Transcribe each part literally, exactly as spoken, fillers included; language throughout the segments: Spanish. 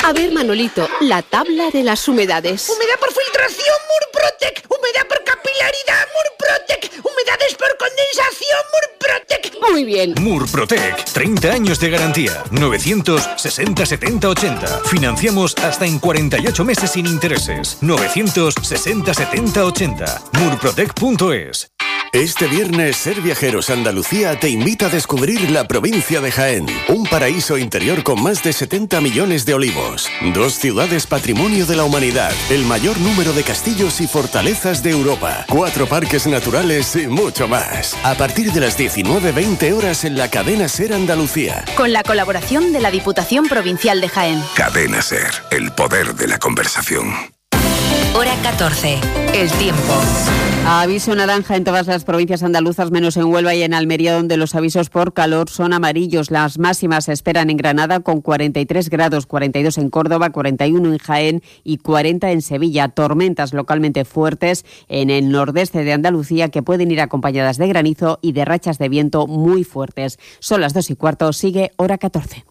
A ver, Manolito, la tabla de las humedades. Humedad por filtración, Murprotec. Humedad por capilaridad, Murprotec. Humedades por condensación, Murprotec. Muy bien. Murprotec, treinta años de garantía. novecientos sesenta setenta ochenta. Financiamos hasta en cuarenta y ocho meses sin intereses. novecientos sesenta setenta ochenta. murprotec punto es. Este viernes, Ser Viajeros Andalucía te invita a descubrir la provincia de Jaén, un paraíso interior con más de setenta millones de olivos, dos ciudades patrimonio de la humanidad, el mayor número de castillos y fortalezas de Europa, cuatro parques naturales y mucho más. A partir de las diecinueve veinte horas en la cadena Ser Andalucía. Con la colaboración de la Diputación Provincial de Jaén. Cadena Ser, el poder de la conversación. Hora catorce, el tiempo. Aviso naranja en todas las provincias andaluzas, menos en Huelva y en Almería, donde los avisos por calor son amarillos. Las máximas se esperan en Granada con cuarenta y tres grados, cuarenta y dos en Córdoba, cuarenta y uno en Jaén y cuarenta en Sevilla. Tormentas localmente fuertes en el nordeste de Andalucía que pueden ir acompañadas de granizo y de rachas de viento muy fuertes. Son las dos y cuarto, sigue Hora catorce.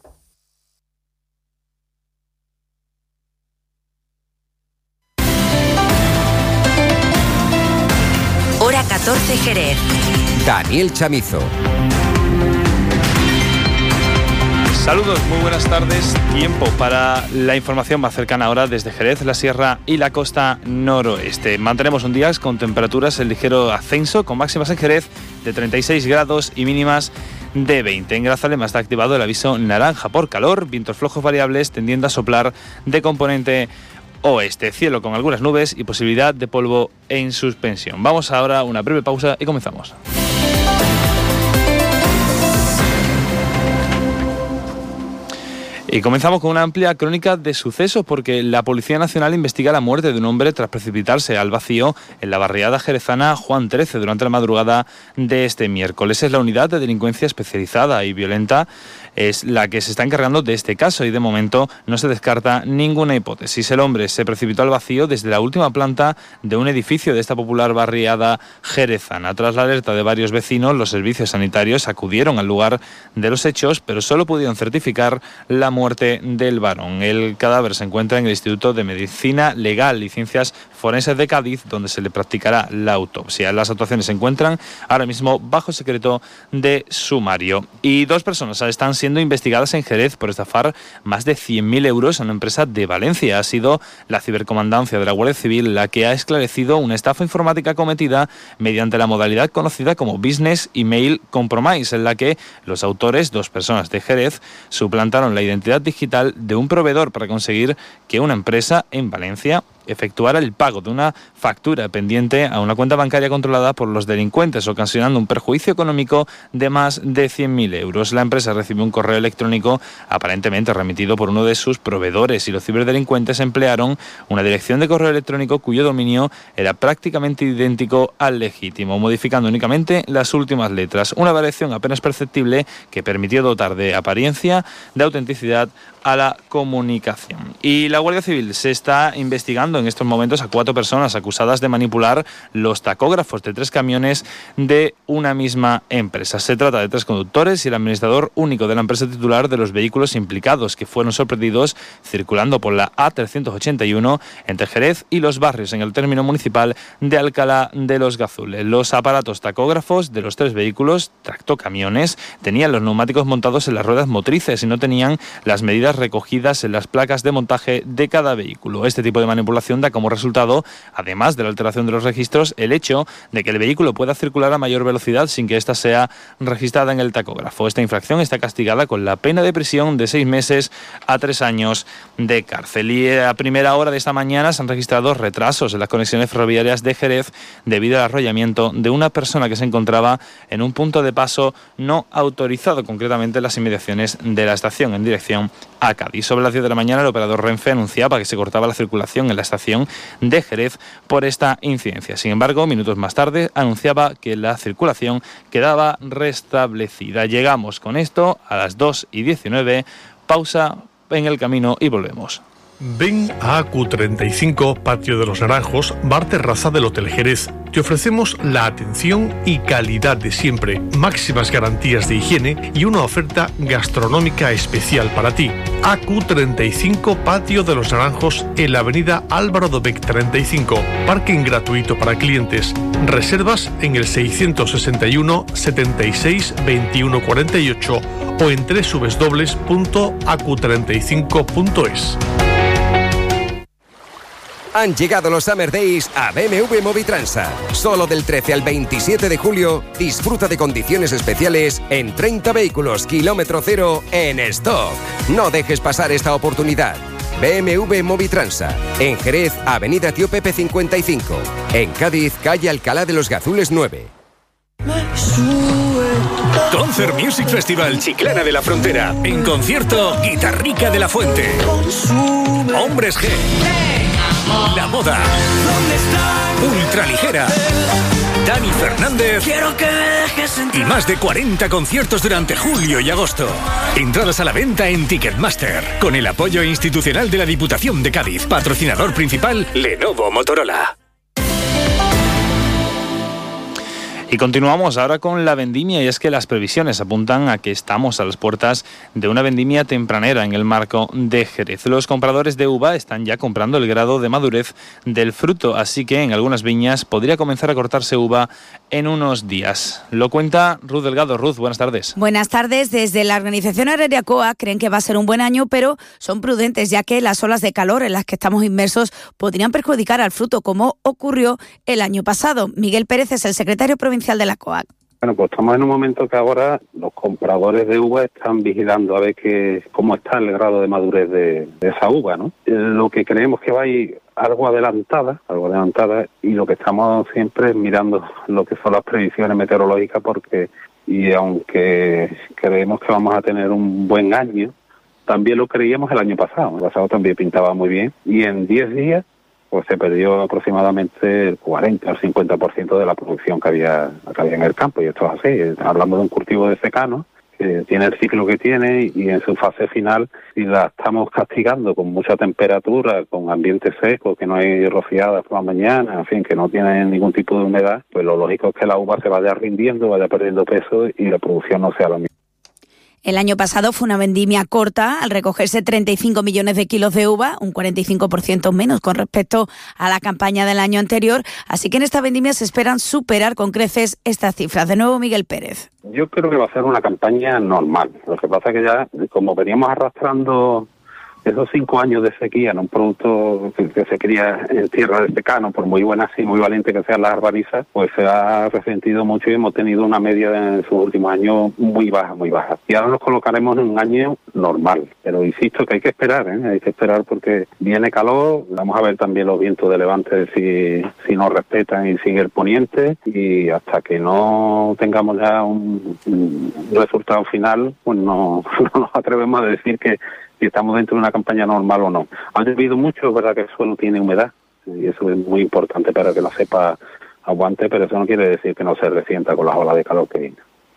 Hora catorce, Jerez. Daniel Chamizo. Saludos, muy buenas tardes. Tiempo para la información más cercana ahora desde Jerez, la Sierra y la costa noroeste. Mantenemos un día con temperaturas en ligero ascenso, con máximas en Jerez de treinta y seis grados y mínimas de veinte. En Grazalema está activado el aviso naranja por calor, vientos flojos variables tendiendo a soplar de componente oeste, cielo con algunas nubes y posibilidad de polvo en suspensión. Vamos ahora a una breve pausa y comenzamos. Y comenzamos con una amplia crónica de sucesos porque la Policía Nacional investiga la muerte de un hombre tras precipitarse al vacío en la barriada jerezana Juan trece durante la madrugada de este miércoles. Es la unidad de delincuencia especializada y violenta es la que se está encargando de este caso y de momento no se descarta ninguna hipótesis. El hombre se precipitó al vacío desde la última planta de un edificio de esta popular barriada jerezana. Tras la alerta de varios vecinos, los servicios sanitarios acudieron al lugar de los hechos, pero solo pudieron certificar la muerte del varón. El cadáver se encuentra en el Instituto de Medicina Legal y Ciencias Forenses de Cádiz, donde se le practicará la autopsia. Las actuaciones se encuentran ahora mismo bajo secreto de sumario. Y dos personas están siendo investigadas en Jerez por estafar más de cien mil euros a una empresa de Valencia. Ha sido la cibercomandancia de la Guardia Civil la que ha esclarecido una estafa informática cometida mediante la modalidad conocida como Business Email Compromise, en la que los autores, dos personas de Jerez, suplantaron la identidad digital de un proveedor para conseguir que una empresa en Valencia efectuara el pago de una factura pendiente a una cuenta bancaria controlada por los delincuentes, ocasionando un perjuicio económico de más de cien mil euros. La empresa recibió un correo electrónico aparentemente remitido por uno de sus proveedores y los ciberdelincuentes emplearon una dirección de correo electrónico cuyo dominio era prácticamente idéntico al legítimo, modificando únicamente las últimas letras, una variación apenas perceptible que permitió dotar de apariencia, de autenticidad a la comunicación. Y la Guardia Civil se está investigando en estos momentos a cuatro personas acusadas de manipular los tacógrafos de tres camiones de una misma empresa. Se trata de tres conductores y el administrador único de la empresa titular de los vehículos implicados, que fueron sorprendidos circulando por la A trescientos ochenta y uno entre Jerez y Los Barrios, en el término municipal de Alcalá de los Gazules. Los aparatos tacógrafos de los tres vehículos tractocamiones tenían los neumáticos montados en las ruedas motrices y no tenían las medidas recogidas en las placas de montaje de cada vehículo. Este tipo de manipulación da como resultado, además de la alteración de los registros, el hecho de que el vehículo pueda circular a mayor velocidad sin que ésta sea registrada en el tacógrafo. Esta infracción está castigada con la pena de prisión de seis meses a tres años de cárcel. Y a primera hora de esta mañana se han registrado retrasos en las conexiones ferroviarias de Jerez debido al arrollamiento de una persona que se encontraba en un punto de paso no autorizado, concretamente en las inmediaciones de la estación en dirección a Cádiz. Sobre las diez de la mañana el operador Renfe anunciaba que se cortaba la circulación en la estación de Jerez por esta incidencia. Sin embargo, minutos más tarde anunciaba que la circulación quedaba restablecida. Llegamos con esto a las dos y diecinueve, pausa en el camino y volvemos. Ven a A Q treinta y cinco, Patio de los Naranjos, bar terraza del Hotel Jerez. Te ofrecemos la atención y calidad de siempre, máximas garantías de higiene y una oferta gastronómica especial para ti. A Q treinta y cinco, Patio de los Naranjos, en la avenida Álvaro Dobech treinta y cinco. Parking gratuito para clientes. Reservas en el seiscientos sesenta y uno, setenta y seis, veintiuno cuarenta y ocho o en doble u doble u doble u punto a q treinta y cinco punto es. Han llegado los Summer Days a B M W Movitransa. Solo del trece al veintisiete de julio, disfruta de condiciones especiales en treinta vehículos kilómetro cero en stock. No dejes pasar esta oportunidad. B M W Movitransa. En Jerez, Avenida Tío Pepe cincuenta y cinco. En Cádiz, calle Alcalá de los Gazules nueve. Concert Music Festival Chiclana de la Frontera. En concierto, Guitarrica de la Fuente. Hombres G. La Moda. Ultraligera. Dani Fernández. Y más de cuarenta conciertos durante julio y agosto. Entradas a la venta en Ticketmaster. Con el apoyo institucional de la Diputación de Cádiz. Patrocinador principal, Lenovo Motorola. Y continuamos ahora con la vendimia, y es que las previsiones apuntan a que estamos a las puertas de una vendimia tempranera en el marco de Jerez. Los compradores de uva están ya comprando el grado de madurez del fruto, así que en algunas viñas podría comenzar a cortarse uva en unos días. Lo cuenta Ruth Delgado. Ruth, buenas tardes. Buenas tardes. Desde la Organización Agraria C O A creen que va a ser un buen año, pero son prudentes, ya que las olas de calor en las que estamos inmersos podrían perjudicar al fruto, como ocurrió el año pasado. Miguel Pérez es el secretario provincial de la C O A C. Bueno, pues estamos en un momento que ahora los compradores de uva están vigilando a ver que, cómo está el grado de madurez de, de esa uva, ¿no? Eh, lo que creemos que va a ir algo adelantada, algo adelantada, y lo que estamos siempre es mirando lo que son las previsiones meteorológicas, porque, y aunque creemos que vamos a tener un buen año, también lo creíamos el año pasado. El pasado también pintaba muy bien, y en diez días pues se perdió aproximadamente el cuarenta al cincuenta por ciento de la producción que había, que había en el campo, y esto es así. Hablamos de un cultivo de secano que tiene el ciclo que tiene, y en su fase final, si la estamos castigando con mucha temperatura, con ambiente seco, que no hay rociadas por la mañana, en fin, que no tiene ningún tipo de humedad, pues lo lógico es que la uva se vaya rindiendo, vaya perdiendo peso y la producción no sea la misma. El año pasado fue una vendimia corta, al recogerse treinta y cinco millones de kilos de uva, un cuarenta y cinco por ciento menos con respecto a la campaña del año anterior, así que en esta vendimia se esperan superar con creces estas cifras. De nuevo, Miguel Pérez. Yo creo que va a ser una campaña normal. Lo que pasa es que ya, como veníamos arrastrando esos cinco años de sequía en un producto que, que se cría en tierra de secano, por muy buenas y muy valiente que sean las hortalizas, pues se ha resentido mucho y hemos tenido una media en sus últimos años muy baja, muy baja. Y ahora nos colocaremos en un año normal. Pero insisto que hay que esperar, ¿eh? Hay que esperar porque viene calor, vamos a ver también los vientos de levante si, si nos respetan y sigue el poniente, y hasta que no tengamos ya un, un resultado final, pues no, no nos atrevemos a decir que si estamos dentro de una campaña normal o no. Ha llovido mucho, es verdad que el suelo tiene humedad, y eso es muy importante para que la cepa aguante, pero eso no quiere decir que no se resienta con las olas de calor que vienen.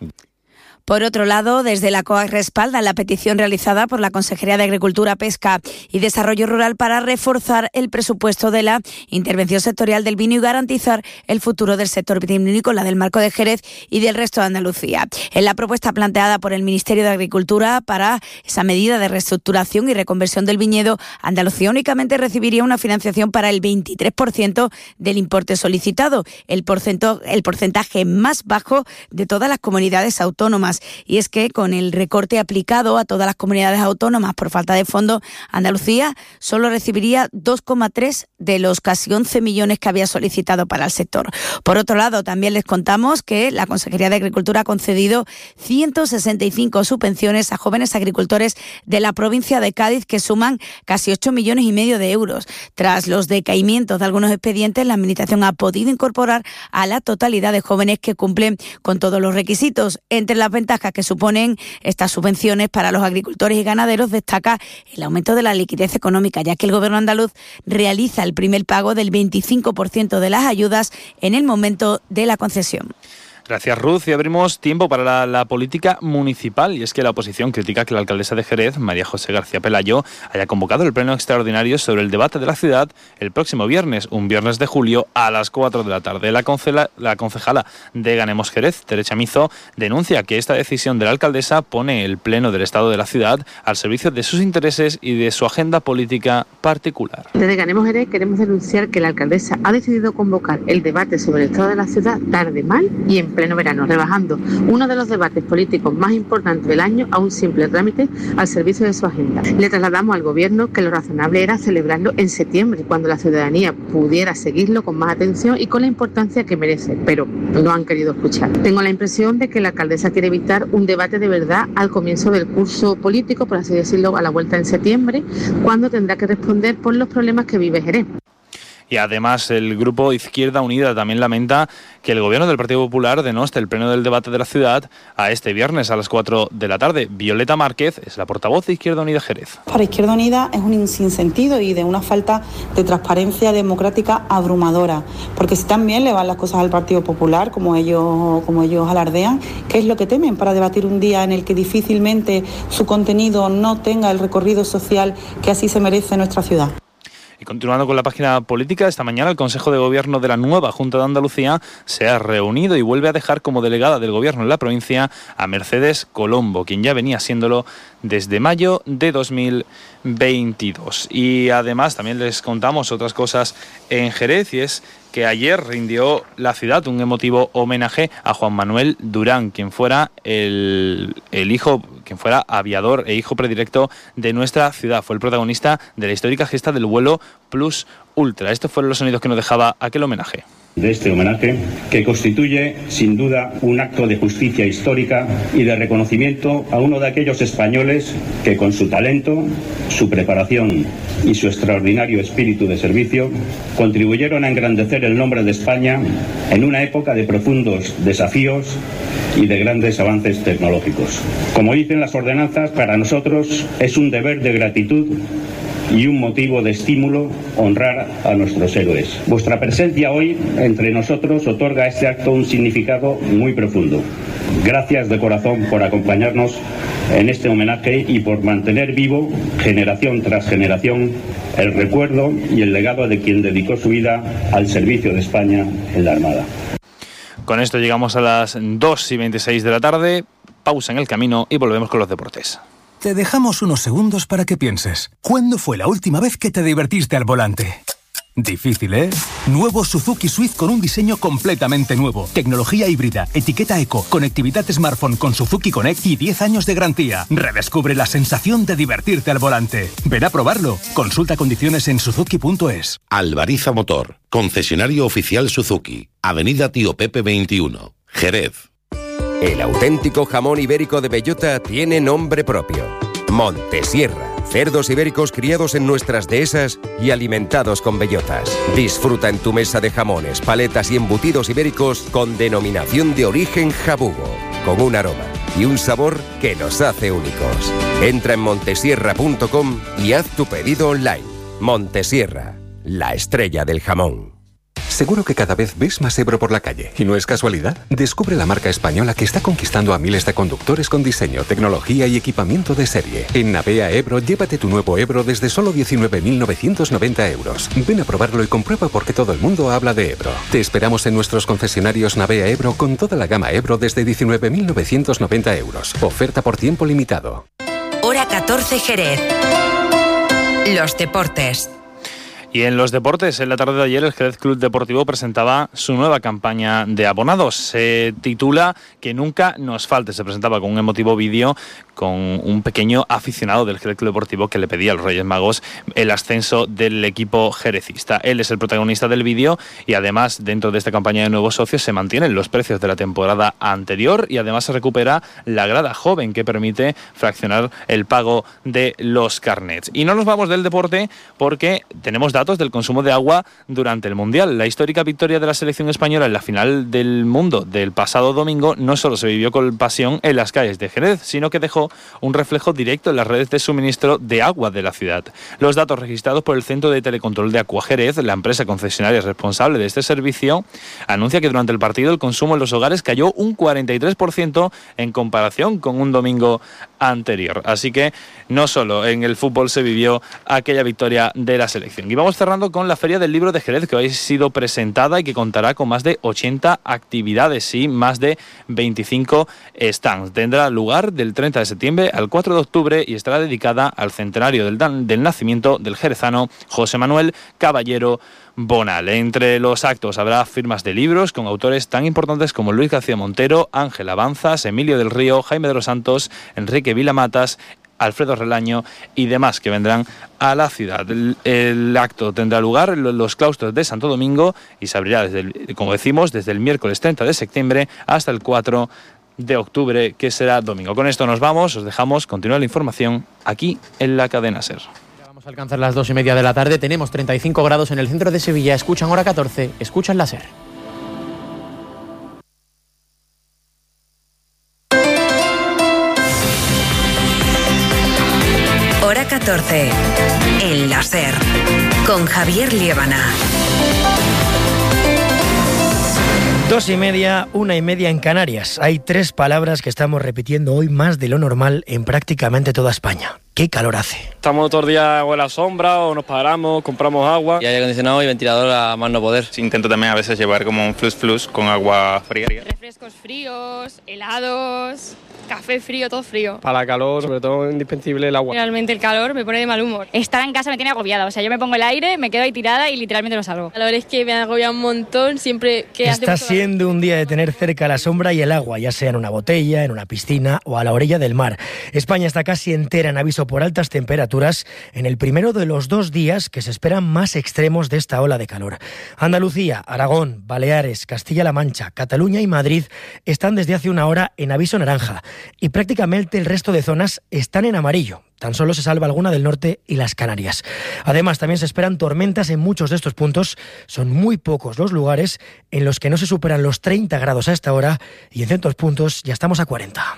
Por otro lado, desde la C O A C respaldan la petición realizada por la Consejería de Agricultura, Pesca y Desarrollo Rural para reforzar el presupuesto de la intervención sectorial del vino y garantizar el futuro del sector vitivinícola del Marco de Jerez y del resto de Andalucía. En la propuesta planteada por el Ministerio de Agricultura para esa medida de reestructuración y reconversión del viñedo, Andalucía únicamente recibiría una financiación para el veintitrés por ciento del importe solicitado, el, porcento, el porcentaje más bajo de todas las comunidades autónomas. Y es que con el recorte aplicado a todas las comunidades autónomas por falta de fondos, Andalucía solo recibiría dos coma tres de los casi once millones que había solicitado para el sector. Por otro lado, también les contamos que la Consejería de Agricultura ha concedido ciento sesenta y cinco subvenciones a jóvenes agricultores de la provincia de Cádiz, que suman casi ocho millones y medio de euros. Tras los decaimientos de algunos expedientes, la Administración ha podido incorporar a la totalidad de jóvenes que cumplen con todos los requisitos. Entre las ventajas que suponen estas subvenciones para los agricultores y ganaderos destaca el aumento de la liquidez económica, ya que el Gobierno andaluz realiza el primer pago del veinticinco por ciento de las ayudas en el momento de la concesión. Gracias, Ruth. Y abrimos tiempo para la, la política municipal. Y es que la oposición critica que la alcaldesa de Jerez, María José García Pelayo, haya convocado el pleno extraordinario sobre el debate de la ciudad el próximo viernes, un viernes de julio a las cuatro de la tarde. La, concela, la concejala de Ganemos Jerez, Tere Chamizo, denuncia que esta decisión de la alcaldesa pone el pleno del estado de la ciudad al servicio de sus intereses y de su agenda política particular. Desde Ganemos Jerez queremos denunciar que la alcaldesa ha decidido convocar el debate sobre el estado de la ciudad tarde, mal y en pleno verano, rebajando uno de los debates políticos más importantes del año a un simple trámite al servicio de su agenda. Le trasladamos al Gobierno que lo razonable era celebrarlo en septiembre, cuando la ciudadanía pudiera seguirlo con más atención y con la importancia que merece, pero no han querido escuchar. Tengo la impresión de que la alcaldesa quiere evitar un debate de verdad al comienzo del curso político, por así decirlo, a la vuelta en septiembre, cuando tendrá que responder por los problemas que vive Jerez. Y además el grupo Izquierda Unida también lamenta que el gobierno del Partido Popular denoste el pleno del debate de la ciudad a este viernes a las cuatro de la tarde. Violeta Márquez es la portavoz de Izquierda Unida Jerez. Para Izquierda Unida es un sinsentido y de una falta de transparencia democrática abrumadora, porque si tan bien le van las cosas al Partido Popular, como ellos, como ellos alardean, ¿qué es lo que temen para debatir un día en el que difícilmente su contenido no tenga el recorrido social que así se merece nuestra ciudad? Y continuando con la página política, esta mañana el Consejo de Gobierno de la nueva Junta de Andalucía se ha reunido y vuelve a dejar como delegada del Gobierno en la provincia a Mercedes Colombo, quien ya venía siéndolo desde mayo de dos mil veintidós. Y además también les contamos otras cosas en Jerez, y es que ayer rindió la ciudad un emotivo homenaje a Juan Manuel Durán, quien fuera el, el hijo, quien fuera aviador e hijo predilecto de nuestra ciudad. Fue el protagonista de la histórica gesta del vuelo Plus Ultra. Estos fueron los sonidos que nos dejaba aquel homenaje. De este homenaje, que constituye sin duda un acto de justicia histórica y de reconocimiento a uno de aquellos españoles que con su talento, su preparación y su extraordinario espíritu de servicio contribuyeron a engrandecer el nombre de España en una época de profundos desafíos y de grandes avances tecnológicos. Como dicen las ordenanzas, para nosotros es un deber de gratitud y un motivo de estímulo honrar a nuestros héroes. Vuestra presencia hoy entre nosotros otorga a este acto un significado muy profundo. Gracias de corazón por acompañarnos en este homenaje y por mantener vivo, generación tras generación, el recuerdo y el legado de quien dedicó su vida al servicio de España en la Armada. Con esto llegamos a las dos y veintiséis de la tarde. Pausa en el camino y volvemos con los deportes. Te dejamos unos segundos para que pienses. ¿Cuándo fue la última vez que te divertiste al volante? Difícil, ¿eh? Nuevo Suzuki Swift con un diseño completamente nuevo. Tecnología híbrida, etiqueta eco, conectividad smartphone con Suzuki Connect y diez años de garantía. Redescubre la sensación de divertirte al volante. Ven a probarlo. Consulta condiciones en suzuki punto es. Albariza Motor, concesionario oficial Suzuki. Avenida Tío Pepe veintiuno, Jerez. El auténtico jamón ibérico de bellota tiene nombre propio. Montesierra. Cerdos ibéricos criados en nuestras dehesas y alimentados con bellotas. Disfruta en tu mesa de jamones, paletas y embutidos ibéricos con denominación de origen Jabugo, con un aroma y un sabor que nos hace únicos. Entra en montesierra punto com y haz tu pedido online. Montesierra, la estrella del jamón. Seguro que cada vez ves más Ebro por la calle, y no es casualidad. Descubre la marca española que está conquistando a miles de conductores con diseño, tecnología y equipamiento de serie. En Navea Ebro, llévate tu nuevo Ebro desde solo diecinueve mil novecientos noventa euros. Ven a probarlo y comprueba por qué todo el mundo habla de Ebro. Te esperamos en nuestros concesionarios Navea Ebro con toda la gama Ebro desde diecinueve mil novecientos noventa euros. Oferta por tiempo limitado. Hora catorce Jerez. Los deportes. Y en los deportes, en la tarde de ayer, el Jerez Club Deportivo presentaba su nueva campaña de abonados. Se titula Que nunca nos falte. Se presentaba con un emotivo vídeo con un pequeño aficionado del Jerez Club Deportivo que le pedía a los Reyes Magos el ascenso del equipo jerezista. Él es el protagonista del vídeo y además dentro de esta campaña de nuevos socios se mantienen los precios de la temporada anterior y además se recupera la grada joven que permite fraccionar el pago de los carnets. Y no nos vamos del deporte porque tenemos datos datos del consumo de agua durante el Mundial. La histórica victoria de la selección española en la final del mundo del pasado domingo no solo se vivió con pasión en las calles de Jerez, sino que dejó un reflejo directo en las redes de suministro de agua de la ciudad. Los datos registrados por el Centro de Telecontrol de Aqua Jerez, la empresa concesionaria responsable de este servicio, anuncia que durante el partido el consumo en los hogares cayó un cuarenta y tres por ciento en comparación con un domingo anterior. Así que no solo en el fútbol se vivió aquella victoria de la selección. Y vamos cerrando con la Feria del Libro de Jerez, que hoy ha sido presentada y que contará con más de ochenta actividades y más de veinticinco stands. Tendrá lugar del treinta de septiembre al cuatro de octubre y estará dedicada al centenario del, del nacimiento del jerezano José Manuel Caballero Bonal. Entre los actos habrá firmas de libros con autores tan importantes como Luis García Montero, Ángel Avanzas, Emilio del Río, Jaime de los Santos, Enrique Vilamatas, Alfredo Relaño y demás que vendrán a la ciudad. El, el acto tendrá lugar en los claustros de Santo Domingo y se abrirá, desde el, como decimos, desde el miércoles treinta de septiembre hasta el cuatro de octubre, que será domingo. Con esto nos vamos, os dejamos, continúa la información aquí en la cadena SER. Vamos a alcanzar las dos y media de la tarde, tenemos treinta y cinco grados en el centro de Sevilla, escuchan hora catorce, escuchan la SER. Hora catorce, en la SER, con Javier Liébana. Dos y media, una y media en Canarias. Hay tres palabras que estamos repitiendo hoy más de lo normal en prácticamente toda España. ¿Qué calor hace? Estamos todos los días o en la sombra o nos paramos, compramos agua. Y aire acondicionado y ventilador a más no poder. Intento también a veces llevar como un flus flus con agua fría. Refrescos fríos, helados, café frío, todo frío. Para la calor, sobre todo indispensable el agua. Realmente el calor me pone de mal humor. Estar en casa me tiene agobiada, o sea, yo me pongo el aire, me quedo ahí tirada y literalmente no salgo. La verdad es que me agobia un montón siempre que hace... Está siendo un día de tener cerca la sombra y el agua, ya sea en una botella, en una piscina o a la orilla del mar. España está casi entera en aviso por altas temperaturas en el primero de los dos días que se esperan más extremos de esta ola de calor. Andalucía, Aragón, Baleares, Castilla-La Mancha, Cataluña y Madrid están desde hace una hora en aviso naranja y prácticamente el resto de zonas están en amarillo. Tan solo se salva alguna del norte y las Canarias. Además, también se esperan tormentas en muchos de estos puntos. Son muy pocos los lugares en los que no se superan los treinta grados a esta hora y en ciertos puntos ya estamos a cuarenta.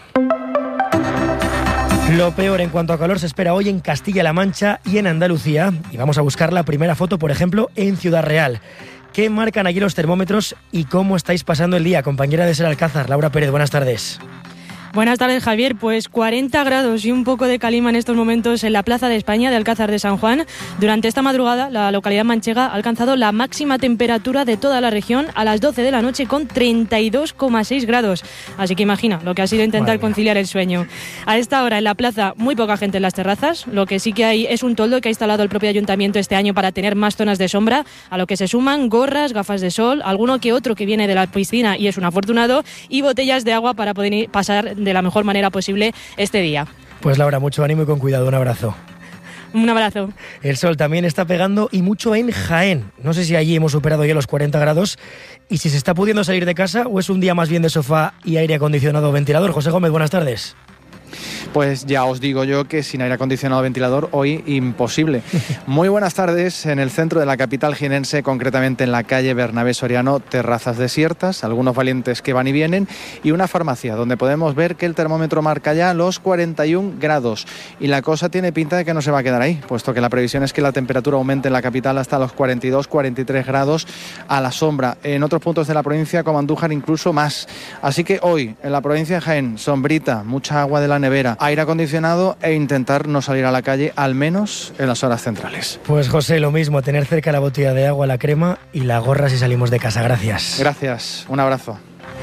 Lo peor en cuanto a calor se espera hoy en Castilla-La Mancha y en Andalucía. Y vamos a buscar la primera foto, por ejemplo, en Ciudad Real. ¿Qué marcan allí los termómetros y cómo estáis pasando el día? Compañera de SER Alcázar, Laura Pérez, buenas tardes. Buenas tardes, Javier. Pues cuarenta grados y un poco de calima en estos momentos en la Plaza de España de Alcázar de San Juan. Durante esta madrugada, la localidad manchega ha alcanzado la máxima temperatura de toda la región a las doce de la noche con treinta y dos coma seis grados. Así que imagina lo que ha sido intentar conciliar el sueño. A esta hora en la plaza muy poca gente en las terrazas. Lo que sí que hay es un toldo que ha instalado el propio ayuntamiento este año para tener más zonas de sombra, a lo que se suman gorras, gafas de sol, alguno que otro que viene de la piscina y es un afortunado, y botellas de agua para poder pasar de la mejor manera posible este día. Pues Laura, mucho ánimo y con cuidado, un abrazo. Un abrazo. El sol también está pegando y mucho en Jaén. No sé si allí hemos superado ya los cuarenta grados y si se está pudiendo salir de casa o es un día más bien de sofá y aire acondicionado o ventilador. José Gómez, buenas tardes. Pues ya os digo yo que sin aire acondicionado o ventilador hoy imposible. Muy buenas tardes. En el centro de la capital jienense, concretamente en la calle Bernabé Soriano, terrazas desiertas, algunos valientes que van y vienen y una farmacia donde podemos ver que el termómetro marca ya los cuarenta y un grados y la cosa tiene pinta de que no se va a quedar ahí, puesto que la previsión es que la temperatura aumente en la capital hasta los cuarenta y dos, cuarenta y tres grados a la sombra. En otros puntos de la provincia, como Andújar, incluso más. Así que hoy en la provincia de Jaén, sombrita, mucha agua de la nevera, aire acondicionado e intentar no salir a la calle, al menos en las horas centrales. Pues José, lo mismo, tener cerca la botella de agua, la crema y la gorra si salimos de casa. Gracias. Gracias, un abrazo.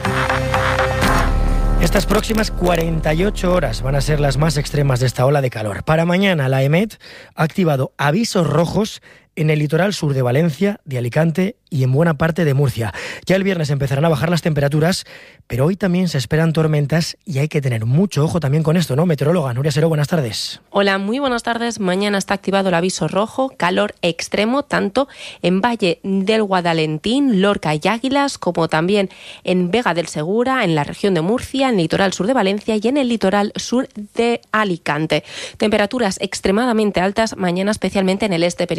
Estas próximas cuarenta y ocho horas van a ser las más extremas de esta ola de calor. Para mañana la EMET ha activado avisos rojos en el litoral sur de Valencia, de Alicante y en buena parte de Murcia. Ya el viernes empezarán a bajar las temperaturas, pero hoy también se esperan tormentas y hay que tener mucho ojo también con esto, ¿no? Meteoróloga Nuria Seró, buenas tardes. Hola, muy buenas tardes. Mañana está activado el aviso rojo, calor extremo, tanto en Valle del Guadalentín, Lorca y Águilas, como también en Vega del Segura, en la región de Murcia, en el litoral sur de Valencia y en el litoral sur de Alicante. Temperaturas extremadamente altas mañana, especialmente en el este peninsular.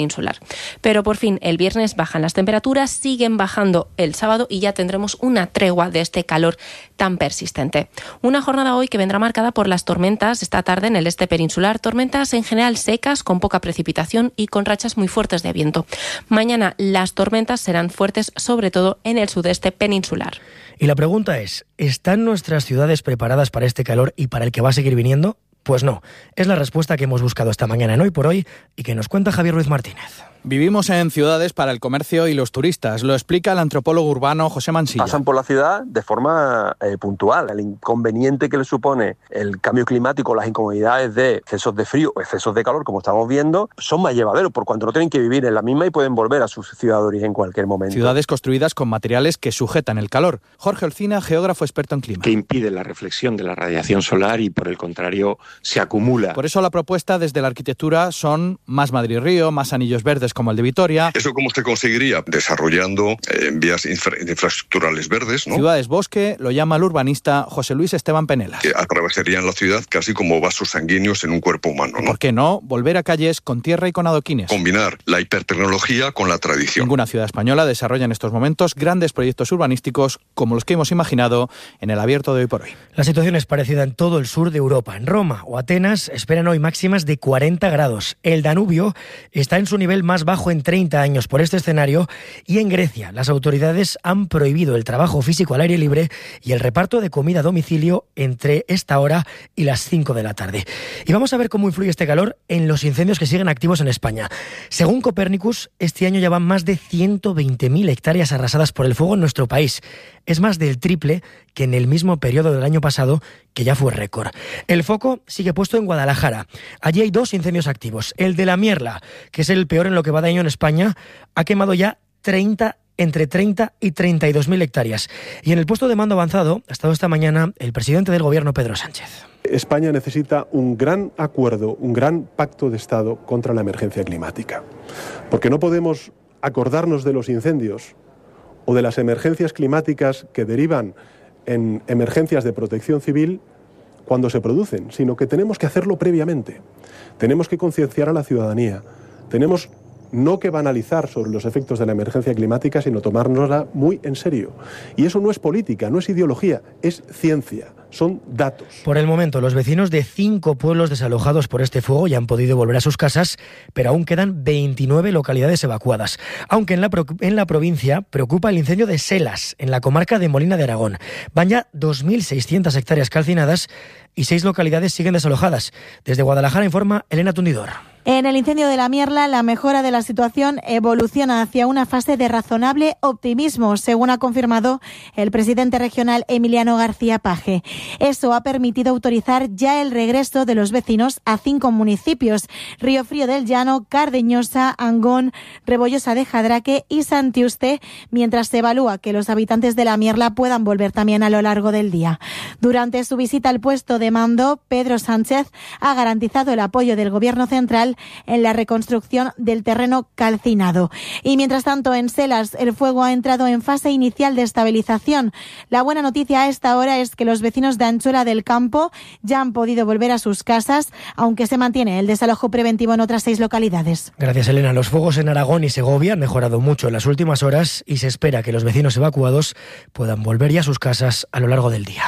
Pero por fin el viernes bajan las temperaturas, siguen bajando el sábado y ya tendremos una tregua de este calor tan persistente. Una jornada hoy que vendrá marcada por las tormentas esta tarde en el este peninsular, tormentas en general secas, con poca precipitación y con rachas muy fuertes de viento. Mañana las tormentas serán fuertes sobre todo en el sudeste peninsular. Y la pregunta es, ¿están nuestras ciudades preparadas para este calor y para el que va a seguir viniendo? Pues no, es la respuesta que hemos buscado esta mañana en Hoy por Hoy y que nos cuenta Javier Ruiz Martínez. Vivimos en ciudades para el comercio y los turistas, lo explica el antropólogo urbano José Mansilla. Pasan por la ciudad de forma eh, puntual. El inconveniente que le supone el cambio climático, las incomodidades de excesos de frío o excesos de calor, como estamos viendo, son más llevaderos por cuanto no tienen que vivir en la misma y pueden volver a su ciudad de origen en cualquier momento. Ciudades construidas con materiales que sujetan el calor. Jorge Olcina, geógrafo experto en clima. Que impide la reflexión de la radiación solar y por el contrario se acumula. Por eso la propuesta desde la arquitectura son más Madrid-Río, más anillos verdes como el de Vitoria. ¿Eso cómo se conseguiría? Desarrollando eh, vías infra infraestructurales verdes, ¿no? Ciudades bosque, lo llama el urbanista José Luis Esteban Penelas. Que atravesarían la ciudad casi como vasos sanguíneos en un cuerpo humano, ¿no? ¿Por qué no? Volver a calles con tierra y con adoquines. Combinar la hipertecnología con la tradición. Ninguna ciudad española desarrolla en estos momentos grandes proyectos urbanísticos como los que hemos imaginado en el abierto de Hoy por Hoy. La situación es parecida en todo el sur de Europa. En Roma o Atenas esperan hoy máximas de cuarenta grados. El Danubio está en su nivel más bajo en treinta años por este escenario y en Grecia las autoridades han prohibido el trabajo físico al aire libre y el reparto de comida a domicilio entre esta hora y las cinco de la tarde. Y vamos a ver cómo influye este calor en los incendios que siguen activos en España. Según Copernicus, este año ya van más de ciento veinte mil hectáreas arrasadas por el fuego en nuestro país. Es más del triple que en el mismo periodo del año pasado, que ya fue récord. El foco sigue puesto en Guadalajara. Allí hay dos incendios activos. El de La Mierla, que es el peor en lo que va de año en España, ha quemado ya treinta, entre treinta y treinta y dos mil hectáreas. Y en el puesto de mando avanzado ha estado esta mañana el presidente del Gobierno, Pedro Sánchez. España necesita un gran acuerdo, un gran pacto de Estado contra la emergencia climática. Porque no podemos acordarnos de los incendios o de las emergencias climáticas que derivan en emergencias de protección civil cuando se producen, sino que tenemos que hacerlo previamente. Tenemos que concienciar a la ciudadanía. Tenemos no que banalizar sobre los efectos de la emergencia climática, sino tomárnosla muy en serio. Y eso no es política, no es ideología, es ciencia, son datos. Por el momento, los vecinos de cinco pueblos desalojados por este fuego ya han podido volver a sus casas, pero aún quedan veintinueve localidades evacuadas. Aunque en la, pro- en la provincia preocupa el incendio de Selas, en la comarca de Molina de Aragón. Van ya dos mil seiscientas hectáreas calcinadas y seis localidades siguen desalojadas. Desde Guadalajara informa Elena Tundidor. En el incendio de La Mierla, la mejora de la situación evoluciona hacia una fase de razonable optimismo, según ha confirmado el presidente regional Emiliano García Paje. Eso ha permitido autorizar ya el regreso de los vecinos a cinco municipios: Río Frío del Llano, Cardeñosa, Angón, Rebollosa de Jadraque y Santiuste, mientras se evalúa que los habitantes de La Mierla puedan volver también a lo largo del día. Durante su visita al puesto de mando, Pedro Sánchez ha garantizado el apoyo del Gobierno central en la reconstrucción del terreno calcinado. Y mientras tanto, en Selas, el fuego ha entrado en fase inicial de estabilización. La buena noticia a esta hora es que los vecinos de Anchuela del Campo ya han podido volver a sus casas, aunque se mantiene el desalojo preventivo en otras seis localidades. Gracias, Elena. Los fuegos en Aragón y Segovia han mejorado mucho en las últimas horas y se espera que los vecinos evacuados puedan volver ya a sus casas a lo largo del día.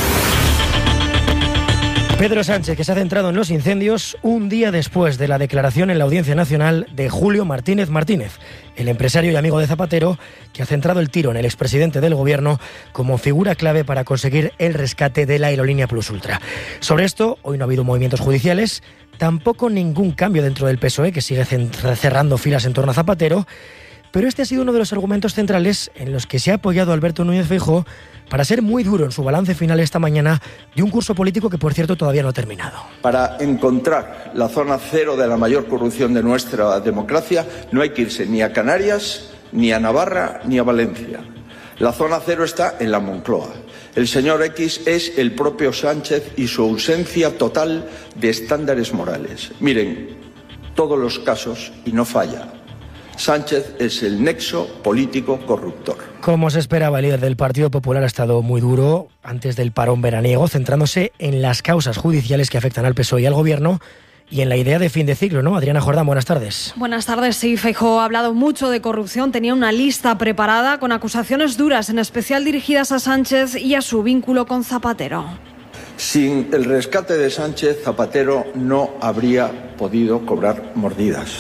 Pedro Sánchez, que se ha centrado en los incendios un día después de la declaración en la Audiencia Nacional de Julio Martínez Martínez, el empresario y amigo de Zapatero, que ha centrado el tiro en el expresidente del Gobierno como figura clave para conseguir el rescate de la aerolínea Plus Ultra. Sobre esto, hoy no ha habido movimientos judiciales, tampoco ningún cambio dentro del P S O E, que sigue cerrando filas en torno a Zapatero, pero este ha sido uno de los argumentos centrales en los que se ha apoyado Alberto Núñez Feijóo para ser muy duro en su balance final esta mañana de un curso político que, por cierto, todavía no ha terminado. Para encontrar la zona cero de la mayor corrupción de nuestra democracia no hay que irse ni a Canarias, ni a Navarra, ni a Valencia. La zona cero está en la Moncloa. El señor X es el propio Sánchez y su ausencia total de estándares morales. Miren, todos los casos, y no falla, Sánchez es el nexo político corruptor. Como se esperaba, el líder del Partido Popular ha estado muy duro antes del parón veraniego, centrándose en las causas judiciales que afectan al P S O E y al Gobierno y en la idea de fin de ciclo, ¿no? Adriana Jordán, buenas tardes. Buenas tardes, sí, Feijóo ha hablado mucho de corrupción, tenía una lista preparada con acusaciones duras, en especial dirigidas a Sánchez y a su vínculo con Zapatero. Sin el rescate de Sánchez, Zapatero no habría podido cobrar mordidas.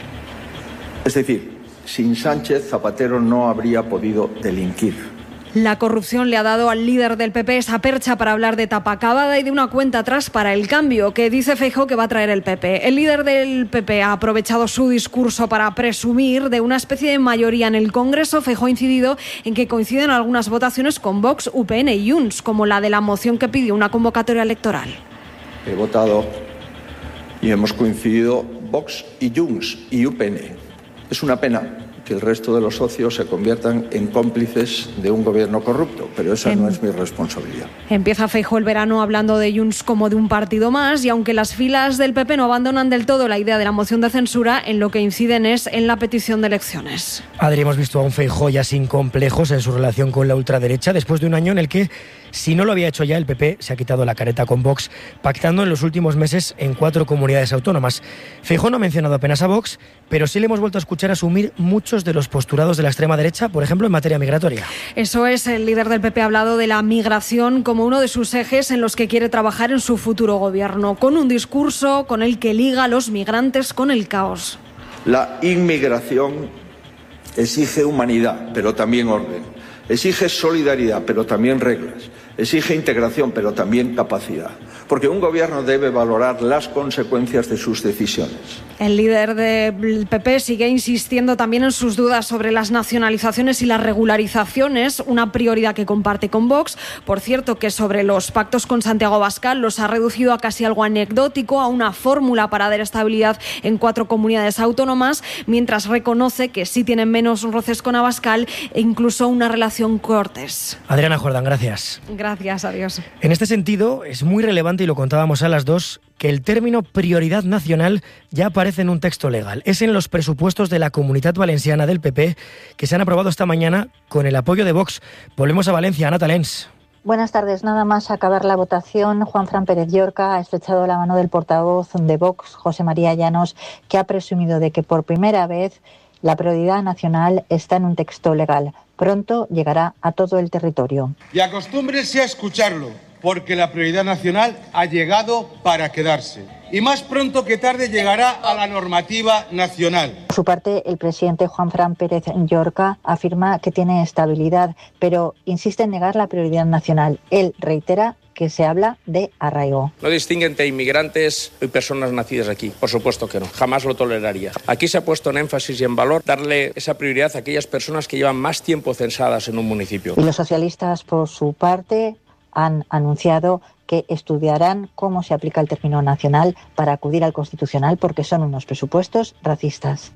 Es decir, sin Sánchez, Zapatero no habría podido delinquir. La corrupción le ha dado al líder del P P esa percha para hablar de tapa acabada y de una cuenta atrás para el cambio que dice Feijóo que va a traer el P P. El líder del P P ha aprovechado su discurso para presumir de una especie de mayoría en el Congreso. Feijóo ha incidido en que coinciden algunas votaciones con Vox, U P N y Junts, como la de la moción que pidió una convocatoria electoral. He votado y hemos coincidido Vox y Junts y U P N. Es una pena que el resto de los socios se conviertan en cómplices de un gobierno corrupto, pero esa no es mi responsabilidad. Empieza Feijóo el verano hablando de Junts como de un partido más, y aunque las filas del P P no abandonan del todo la idea de la moción de censura, en lo que inciden es en la petición de elecciones. Adri, hemos visto a un Feijóo ya sin complejos en su relación con la ultraderecha, después de un año en el que, si no lo había hecho ya, el P P se ha quitado la careta con Vox, pactando en los últimos meses en cuatro comunidades autónomas. Feijóo no ha mencionado apenas a Vox, pero sí le hemos vuelto a escuchar asumir muchos de los postulados de la extrema derecha, por ejemplo, en materia migratoria. Eso es, el líder del P P ha hablado de la migración como uno de sus ejes en los que quiere trabajar en su futuro gobierno, con un discurso con el que liga a los migrantes con el caos. La inmigración exige humanidad, pero también orden. Exige solidaridad, pero también reglas. Exige integración, pero también capacidad. Porque un gobierno debe valorar las consecuencias de sus decisiones. El líder del P P sigue insistiendo también en sus dudas sobre las nacionalizaciones y las regularizaciones, una prioridad que comparte con Vox. Por cierto, que sobre los pactos con Santiago Abascal los ha reducido a casi algo anecdótico, a una fórmula para dar estabilidad en cuatro comunidades autónomas, mientras reconoce que sí tienen menos roces con Abascal e incluso una relación cortés. Adriana Jordán, gracias. Gracias, adiós. En este sentido, es muy relevante, y lo contábamos a las dos, que el término prioridad nacional ya aparece en un texto legal. Es en los presupuestos de la Comunitat Valenciana del P P, que se han aprobado esta mañana con el apoyo de Vox. Volvemos a Valencia, Ana Talens. Buenas tardes. Nada más acabar la votación, Juanfran Pérez Llorca ha estrechado la mano del portavoz de Vox, José María Llanos, que ha presumido de que por primera vez la prioridad nacional está en un texto legal. Pronto llegará a todo el territorio. Y acostúmbrense a escucharlo, porque la prioridad nacional ha llegado para quedarse. Y más pronto que tarde llegará a la normativa nacional. Por su parte, el presidente Juanfran Pérez Llorca afirma que tiene estabilidad, pero insiste en negar la prioridad nacional. Él reitera que se habla de arraigo. No distingue entre inmigrantes y personas nacidas aquí, por supuesto que no, jamás lo toleraría. Aquí se ha puesto en énfasis y en valor darle esa prioridad a aquellas personas que llevan más tiempo censadas en un municipio. Y los socialistas, por su parte, han anunciado que estudiarán cómo se aplica el término nacional para acudir al Constitucional, porque son unos presupuestos racistas.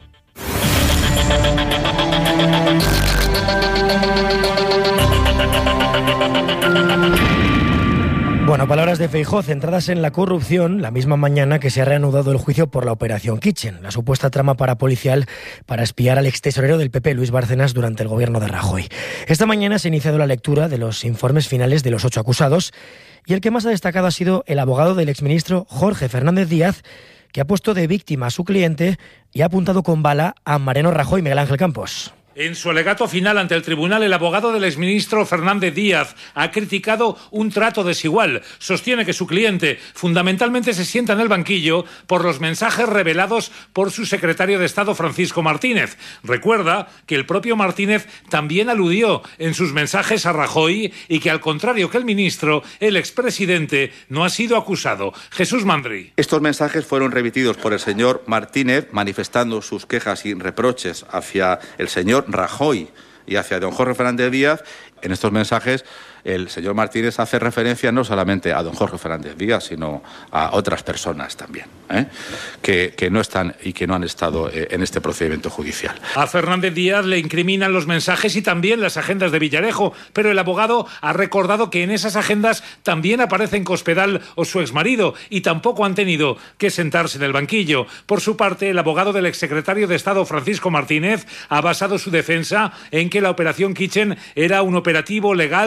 Bueno, palabras de Feijóo centradas en la corrupción, la misma mañana que se ha reanudado el juicio por la Operación Kitchen, la supuesta trama parapolicial para espiar al extesorero del P P, Luis Bárcenas, durante el gobierno de Rajoy. Esta mañana se ha iniciado la lectura de los informes finales de los ocho acusados, y el que más ha destacado ha sido el abogado del exministro Jorge Fernández Díaz, que ha puesto de víctima a su cliente y ha apuntado con bala a Mariano Rajoy. Miguel Ángel Campos. En su alegato final ante el tribunal, el abogado del exministro Fernández Díaz ha criticado un trato desigual. Sostiene que su cliente fundamentalmente se sienta en el banquillo por los mensajes revelados por su secretario de Estado, Francisco Martínez. Recuerda que el propio Martínez también aludió en sus mensajes a Rajoy y que, al contrario que el ministro, el expresidente no ha sido acusado. Jesús Mandri. Estos mensajes fueron remitidos por el señor Martínez manifestando sus quejas y reproches hacia el señor Rajoy y hacia don Jorge Fernández Díaz. En estos mensajes el señor Martínez hace referencia no solamente a don Jorge Fernández Díaz, sino a otras personas también, ¿eh? que, que no están y que no han estado eh, en este procedimiento judicial. A Fernández Díaz le incriminan los mensajes y también las agendas de Villarejo, pero el abogado ha recordado que en esas agendas también aparecen Cospedal o su exmarido y tampoco han tenido que sentarse en el banquillo. Por su parte, el abogado del exsecretario de Estado, Francisco Martínez, ha basado su defensa en que la Operación Kitchen era un operativo legal de inteligencia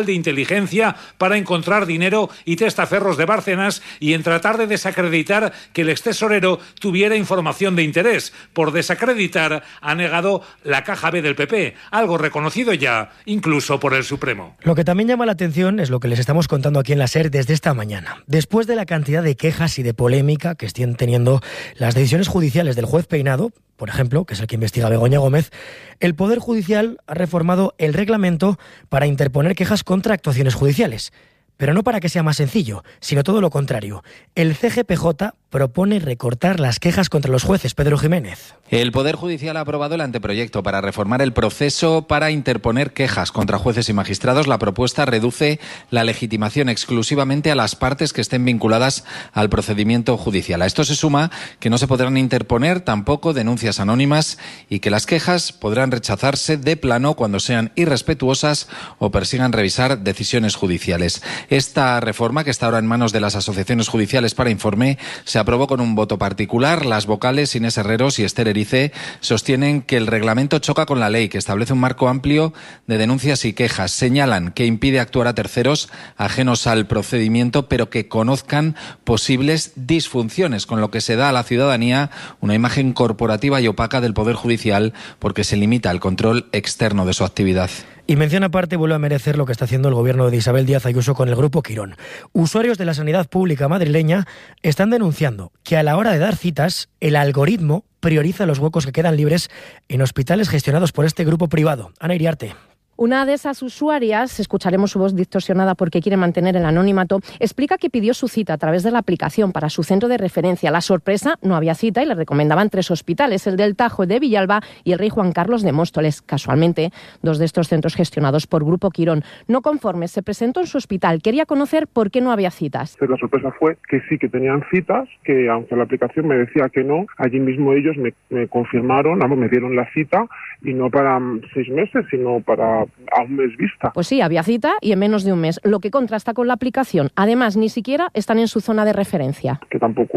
diligencia para encontrar dinero y testaferros de Bárcenas y en tratar de desacreditar que el extesorero tuviera información de interés. Por desacreditar ha negado la caja B del P P, algo reconocido ya incluso por el Supremo. Lo que también llama la atención es lo que les estamos contando aquí en la SER desde esta mañana. Después de la cantidad de quejas y de polémica que están teniendo las decisiones judiciales del juez Peinado, por ejemplo, que es el que investiga a Begoña Gómez, el Poder Judicial ha reformado el reglamento para interponer quejas contra actuaciones judiciales. Pero no para que sea más sencillo, sino todo lo contrario. El C G P J propone recortar las quejas contra los jueces. Pedro Jiménez. El Poder Judicial ha aprobado el anteproyecto para reformar el proceso para interponer quejas contra jueces y magistrados. La propuesta reduce la legitimación exclusivamente a las partes que estén vinculadas al procedimiento judicial. A esto se suma que no se podrán interponer tampoco denuncias anónimas y que las quejas podrán rechazarse de plano cuando sean irrespetuosas o persigan revisar decisiones judiciales. Esta reforma, que está ahora en manos de las asociaciones judiciales para informe, se aprobó con un voto particular. Las vocales Inés Herreros y Esther Erice sostienen que el reglamento choca con la ley, que establece un marco amplio de denuncias y quejas. Señalan que impide actuar a terceros ajenos al procedimiento, pero que conozcan posibles disfunciones, con lo que se da a la ciudadanía una imagen corporativa y opaca del Poder Judicial, porque se limita el control externo de su actividad. Y mención aparte vuelve a merecer lo que está haciendo el gobierno de Isabel Díaz Ayuso con el Grupo Quirón. Usuarios de la sanidad pública madrileña están denunciando que a la hora de dar citas, el algoritmo prioriza los huecos que quedan libres en hospitales gestionados por este grupo privado. Ana Iriarte. Una de esas usuarias, escucharemos su voz distorsionada porque quiere mantener el anonimato, explica que pidió su cita a través de la aplicación para su centro de referencia. La sorpresa, no había cita y le recomendaban tres hospitales, el del Tajo, de Villalba y el Rey Juan Carlos de Móstoles. Casualmente, dos de estos centros gestionados por Grupo Quirón. No conforme, se presentó en su hospital. Quería conocer por qué no había citas. La sorpresa fue que sí, que tenían citas, que aunque la aplicación me decía que no, allí mismo ellos me, me confirmaron, vamos, me dieron la cita y no para seis meses, sino para a un mes vista. Pues sí, había cita y en menos de un mes, lo que contrasta con la aplicación. Además, ni siquiera están en su zona de referencia. Que tampoco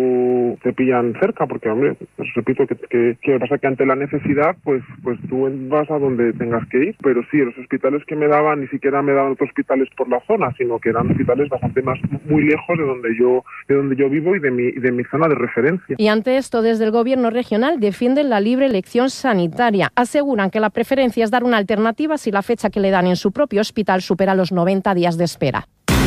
te pillan cerca, porque, hombre, os repito que, que, que pasa que ante la necesidad, pues, pues tú vas a donde tengas que ir. Pero sí, los hospitales que me daban, ni siquiera me daban otros hospitales por la zona, sino que eran hospitales bastante más, muy lejos de donde yo, de donde yo vivo y de mi, de mi zona de referencia. Y ante esto, desde el gobierno regional defienden la libre elección sanitaria. Aseguran que la preferencia es dar una alternativa si la fecha que le dan en su propio hospital supera los noventa días de espera.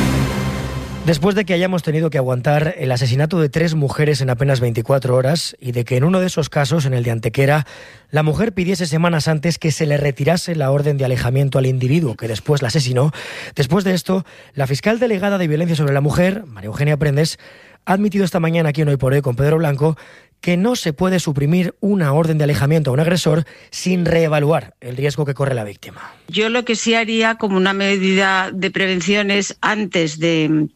Después de que hayamos tenido que aguantar el asesinato de tres mujeres en apenas veinticuatro horas y de que en uno de esos casos, en el de Antequera, la mujer pidiese semanas antes que se le retirase la orden de alejamiento al individuo que después la asesinó, después de esto, la fiscal delegada de Violencia sobre la Mujer, María Eugenia Prendes, ha admitido esta mañana aquí en Hoy por Hoy con Pedro Blanco que no se puede suprimir una orden de alejamiento a un agresor sin reevaluar el riesgo que corre la víctima. Yo lo que sí haría como una medida de prevención es antes de...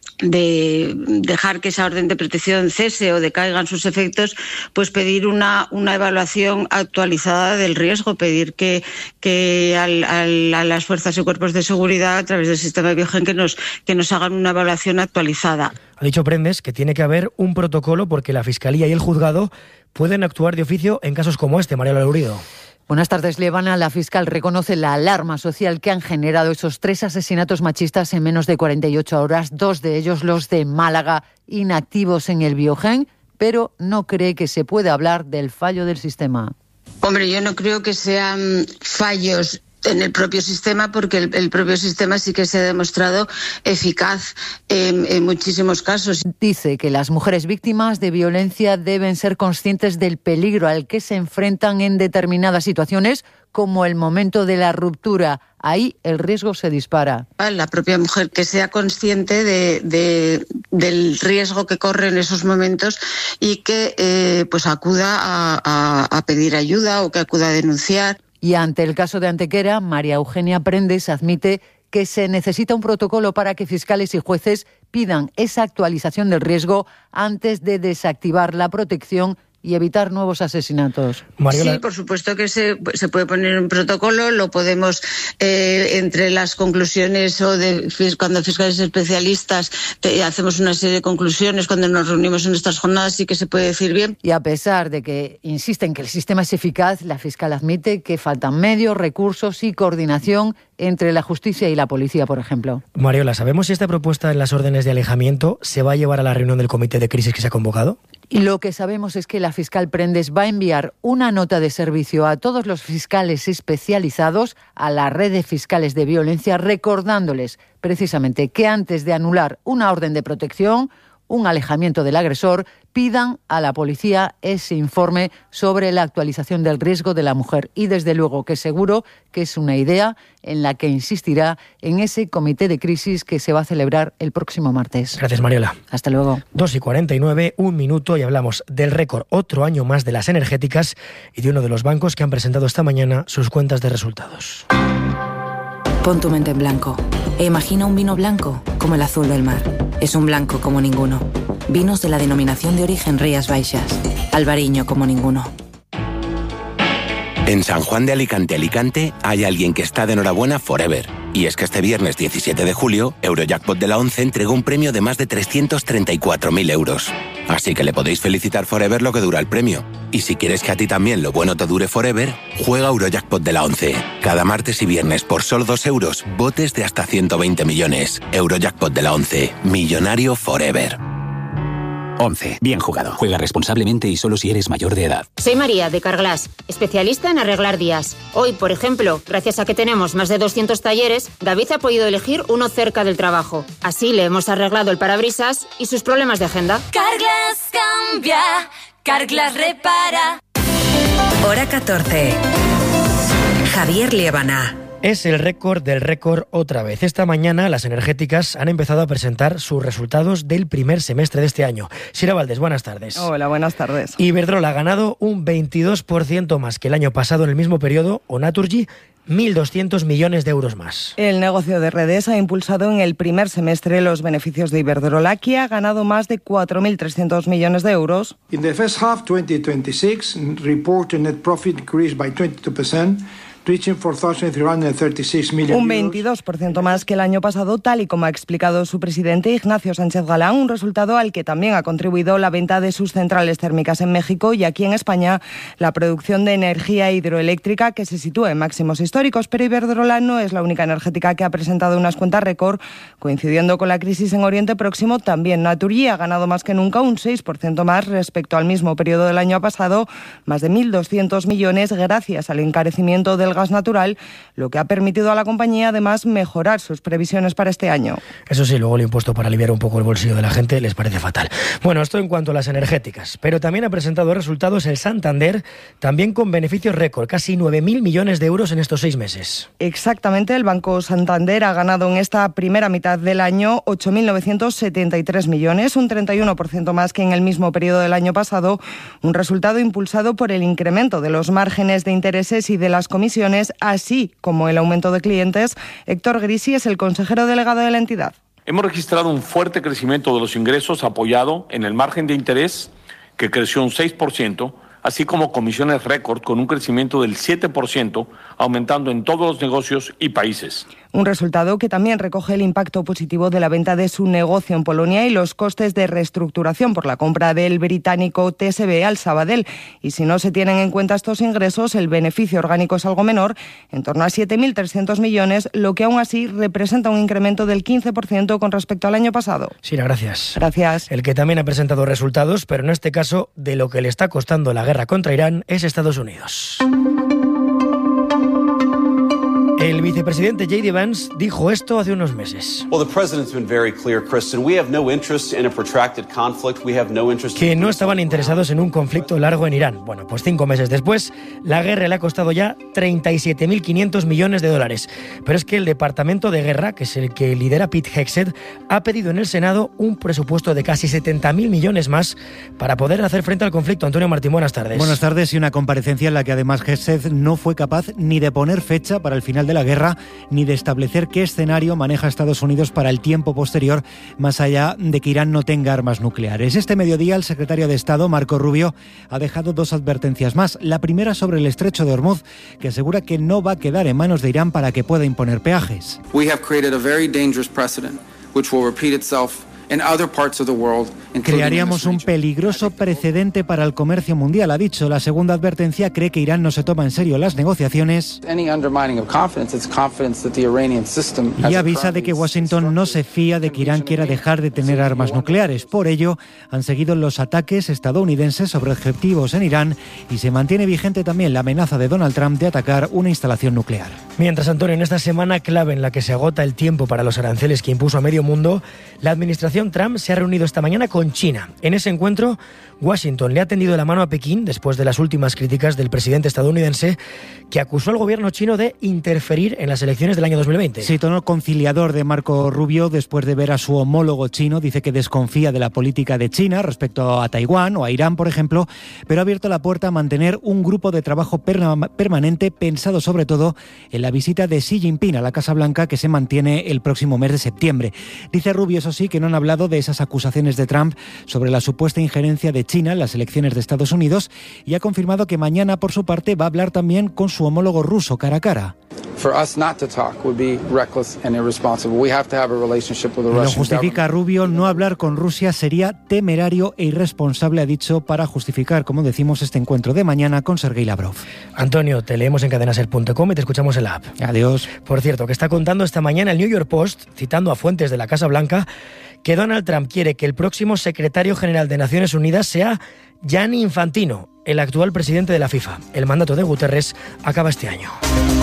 de dejar que esa orden de protección cese o decaigan sus efectos, pues pedir una, una evaluación actualizada del riesgo, pedir que, que al, al, a las fuerzas y cuerpos de seguridad a través del sistema Biogen que nos, que nos hagan una evaluación actualizada. Ha dicho Prendes que tiene que haber un protocolo porque la Fiscalía y el Juzgado pueden actuar de oficio en casos como este. María Laurido. Buenas tardes, Levana. La fiscal reconoce la alarma social que han generado esos tres asesinatos machistas en menos de cuarenta y ocho horas, dos de ellos los de Málaga, inactivos en el Biogen, pero no cree que se pueda hablar del fallo del sistema. Hombre, yo no creo que sean fallos en el propio sistema, porque el, el propio sistema sí que se ha demostrado eficaz en, en muchísimos casos. Dice que las mujeres víctimas de violencia deben ser conscientes del peligro al que se enfrentan en determinadas situaciones, como el momento de la ruptura. Ahí el riesgo se dispara. La propia mujer que sea consciente de, de, del riesgo que corre en esos momentos y que eh, pues acuda a, a, a pedir ayuda o que acuda a denunciar. Y ante el caso de Antequera, María Eugenia Prendes admite que se necesita un protocolo para que fiscales y jueces pidan esa actualización del riesgo antes de desactivar la protección y evitar nuevos asesinatos. Mariola. Sí, por supuesto que se, se puede poner un protocolo, lo podemos, eh, entre las conclusiones o de cuando fiscales especialistas te, hacemos una serie de conclusiones, cuando nos reunimos en estas jornadas sí que se puede decir bien. Y a pesar de que insisten que el sistema es eficaz, la fiscal admite que faltan medios, recursos y coordinación entre la justicia y la policía, por ejemplo. Mariola, ¿sabemos si esta propuesta en las órdenes de alejamiento se va a llevar a la reunión del comité de crisis que se ha convocado? Y lo que sabemos es que la fiscal Prendes va a enviar una nota de servicio a todos los fiscales especializados, a la red de fiscales de violencia, recordándoles precisamente que antes de anular una orden de protección, un alejamiento del agresor, pidan a la policía ese informe sobre la actualización del riesgo de la mujer. Y desde luego que seguro que es una idea en la que insistirá en ese comité de crisis que se va a celebrar el próximo martes. Gracias, Mariola. Hasta luego. dos y cuarenta y nueve, un minuto, y hablamos del récord otro año más de las energéticas y de uno de los bancos que han presentado esta mañana sus cuentas de resultados. Pon tu mente en blanco e imagina un vino blanco como el azul del mar. Es un blanco como ninguno. Vinos de la denominación de origen Rías Baixas. Albariño como ninguno. En San Juan de Alicante, Alicante, hay alguien que está de enhorabuena forever. Y es que este viernes diecisiete de julio, Eurojackpot de la ONCE entregó un premio de más de trescientos treinta y cuatro mil euros. Así que le podéis felicitar forever lo que dura el premio. Y si quieres que a ti también lo bueno te dure forever, juega Eurojackpot de la ONCE. Cada martes y viernes por solo dos euros, botes de hasta ciento veinte millones. Eurojackpot de la ONCE. Millonario forever. once. Bien jugado. Juega responsablemente y solo si eres mayor de edad. Soy María, de Carglass, especialista en arreglar días. Hoy, por ejemplo, gracias a que tenemos más de doscientos talleres, David ha podido elegir uno cerca del trabajo. Así le hemos arreglado el parabrisas y sus problemas de agenda. Carglass cambia, Carglass repara. Hora catorce. Javier Liébana. Es el récord del récord otra vez. Esta mañana las energéticas han empezado a presentar sus resultados del primer semestre de este año. Sira Valdés, buenas tardes. Hola, buenas tardes. Iberdrola ha ganado un veintidós por ciento más que el año pasado en el mismo periodo, o Naturgy, mil doscientos millones de euros más. El negocio de redes ha impulsado en el primer semestre los beneficios de Iberdrola, que ha ganado más de cuatro mil trescientos millones de euros. In the first half twenty twenty-six, reported net profit increased by twenty-two percent. Un veintidós por ciento más que el año pasado, tal y como ha explicado su presidente Ignacio Sánchez Galán, un resultado al que también ha contribuido la venta de sus centrales térmicas en México y aquí en España la producción de energía hidroeléctrica, que se sitúa en máximos históricos. Pero Iberdrola no es la única energética que ha presentado unas cuentas récord. Coincidiendo con la crisis en Oriente Próximo, también Naturgy ha ganado más que nunca, un seis por ciento más respecto al mismo periodo del año pasado, más de mil doscientos millones gracias al encarecimiento del gas natural, lo que ha permitido a la compañía además mejorar sus previsiones para este año. Eso sí, luego el impuesto para aliviar un poco el bolsillo de la gente les parece fatal. Bueno, esto en cuanto a las energéticas, pero también ha presentado resultados el Santander, también con beneficios récord, casi nueve mil millones de euros en estos seis meses. Exactamente, el Banco Santander ha ganado en esta primera mitad del año ocho mil novecientos setenta y tres millones, un treinta y uno por ciento más que en el mismo periodo del año pasado, un resultado impulsado por el incremento de los márgenes de intereses y de las comisiones, así como el aumento de clientes. Héctor Grisi es el consejero delegado de la entidad. Hemos registrado un fuerte crecimiento de los ingresos apoyado en el margen de interés, que creció un seis por ciento, así como comisiones récord con un crecimiento del siete por ciento, aumentando en todos los negocios y países. Un resultado que también recoge el impacto positivo de la venta de su negocio en Polonia y los costes de reestructuración por la compra del británico T S B al Sabadell. Y si no se tienen en cuenta estos ingresos, el beneficio orgánico es algo menor, en torno a siete mil trescientos millones, lo que aún así representa un incremento del quince por ciento con respecto al año pasado. Sira, gracias. Gracias. El que también ha presentado resultados, pero en este caso de lo que le está costando la guerra contra Irán, es Estados Unidos. El vicepresidente J D Vance dijo esto hace unos meses. Que no estaban interesados en un conflicto largo en Irán. Bueno, pues cinco meses después, la guerra le ha costado ya treinta y siete mil quinientos millones de dólares. Pero es que el Departamento de Guerra, que es el que lidera Pete Hegseth, ha pedido en el Senado un presupuesto de casi setenta mil millones más para poder hacer frente al conflicto. Antonio Martín, buenas tardes. Buenas tardes, y una comparecencia en la que además Hegseth no fue capaz ni de poner fecha para el final de de la guerra ni de establecer qué escenario maneja Estados Unidos para el tiempo posterior, más allá de que Irán no tenga armas nucleares. Este mediodía el secretario de Estado, Marco Rubio, ha dejado dos advertencias más. La primera sobre el estrecho de Hormuz, que asegura que no va a quedar en manos de Irán para que pueda imponer peajes. We have created a very dangerous precedent which will repeat itself in other parts of the world. Crearíamos un peligroso precedente para el comercio mundial, ha dicho. La segunda advertencia cree que Irán no se toma en serio las negociaciones y avisa de que Washington no se fía de que Irán quiera dejar de tener armas nucleares. Por ello, han seguido los ataques estadounidenses sobre objetivos en Irán y se mantiene vigente también la amenaza de Donald Trump de atacar una instalación nuclear. Mientras, Antonio, en esta semana clave en la que se agota el tiempo para los aranceles que impuso a medio mundo, la administración Trump se ha reunido esta mañana con China. En ese encuentro, Washington le ha tendido la mano a Pekín después de las últimas críticas del presidente estadounidense, que acusó al gobierno chino de interferir en las elecciones del año dos mil veinte. Sí, tono conciliador de Marco Rubio después de ver a su homólogo chino. Dice que desconfía de la política de China respecto a Taiwán o a Irán, por ejemplo, pero ha abierto la puerta a mantener un grupo de trabajo perma- permanente pensado sobre todo en la visita de Xi Jinping a la Casa Blanca, que se mantiene el próximo mes de septiembre. Dice Rubio, eso sí, que no han hablado de esas acusaciones de Trump sobre la supuesta injerencia de China en las elecciones de Estados Unidos, y ha confirmado que mañana, por su parte, va a hablar también con su homólogo ruso cara a cara. Lo justifica Rubio, no hablar con Rusia sería temerario e irresponsable, ha dicho, para justificar, como decimos, este encuentro de mañana con Sergei Lavrov. Antonio, te leemos en cadena ser punto com y te escuchamos en la app. Adiós. Por cierto, que está contando esta mañana el New York Post, citando a fuentes de la Casa Blanca, que Donald Trump quiere que el próximo secretario general de Naciones Unidas sea Gianni Infantino, el actual presidente de la FIFA. El mandato de Guterres acaba este año.